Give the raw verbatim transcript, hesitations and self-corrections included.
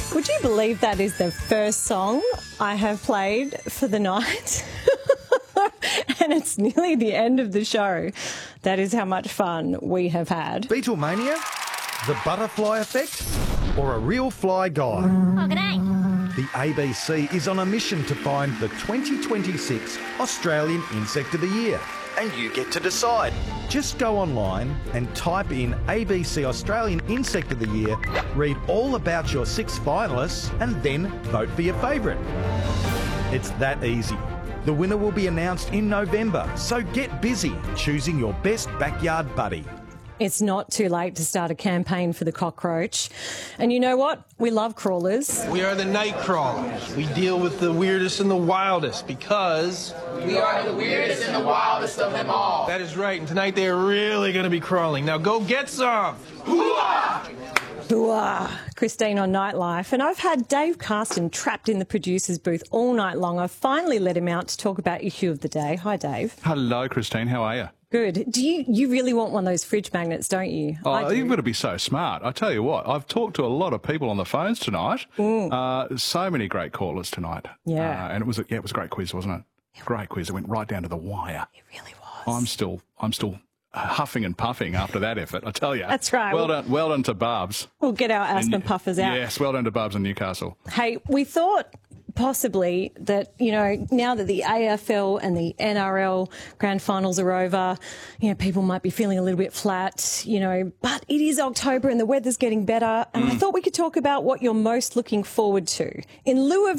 Would you believe that is the first song I have played for the night? And it's nearly the end of the show. That is how much fun we have had. Beatlemania, the butterfly effect, or a real fly guy? Oh, g'day. The A B C is on a mission to find the twenty twenty-six Australian Insect of the Year. And you get to decide. Just go online and type in A B C Australian Insect of the Year, read all about your six finalists, and then vote for your favourite. It's that easy. The winner will be announced in November, so get busy choosing your best backyard buddy. It's not too late to start a campaign for the cockroach. And you know what? We love crawlers. We are the night crawlers. We deal with the weirdest and the wildest because... we are the weirdest and the wildest of them all. That is right, and tonight they are really going to be crawling. Now go get some! Hooah! Hooah! Christine on Nightlife. And I've had Dave Carsten trapped in the producer's booth all night long. I've finally let him out to talk about issue of the day. Hi, Dave. Hello, Christine. How are you? Good. Do you, you really want one of those fridge magnets, don't you? Oh, you've got to be so smart. I tell you what, I've talked to a lot of people on the phones tonight. Mm. Uh, so many great callers tonight. Yeah. Uh, and it was a, yeah, it was a great quiz, wasn't it? Great quiz. It went right down to the wire. It really was. I'm still, I'm still huffing and puffing after that effort, I tell you. That's right. Well done, well done to Barbs. We'll get our aspen puffers out. Yes, well done to Barbs in Newcastle. Hey, we thought possibly that, you know, now that the A F L and the N R L grand finals are over, you know, people might be feeling a little bit flat, you know, but it is October and the weather's getting better. And mm. I thought we could talk about what you're most looking forward to. In lieu of